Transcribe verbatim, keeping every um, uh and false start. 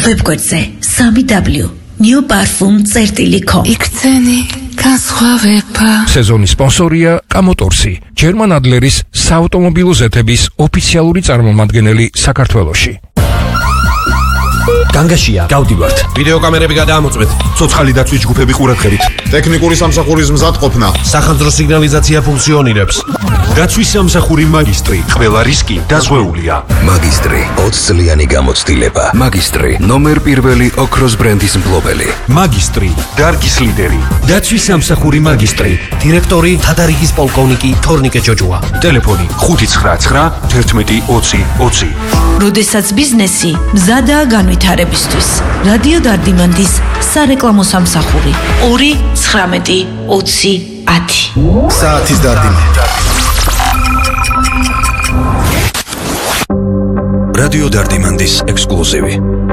ვებგვერდზე www new parfum წერტილი kom. იქცენი განსხვავება. სეზონის სპონსორია კამოტორსი, ჯერმან ადლერის საავტომობილო ზეთების ოფიციალური წარმომადგენელი საქართველოში. განგაშია, გავდივართ. ვიდეო კამერები გადაამოწმეთ. ცოცხალი დაცვის ჯგუფები ყურადღებით. ტექნიკური სამსახურის მზადყოფნა. სახანძრო სიგნალიზაცია ფუნქციონირებს. დაცვის სამსახური მაგისტრი. ყველა რისკი დაზღვეულია. მაგისტრი ოცი წლიანი გამოცდილება. მაგისტრი ნომერ პირველი ოქროს ბრენდის მფლობელი. მაგისტრი დარგის ლიდერი. დაცვის სამსახური მაგისტრი. დირექტორი თადარიგის პოლკოვნიკი თორნიკე ჯოჯოა. ტელეფონი ხუთი ცხრა ცხრა ერთმეტი ოცი ოცი. როდესაც ბიზნესი მზადაა განვითარებისთვის. რადიო დარდიმანდის სარეკლამო სამსახური ორი ცხრამეტი ოცი ათი. საათის დარდიმანი. რადიო დარდიმანდის ექსკლუზივი.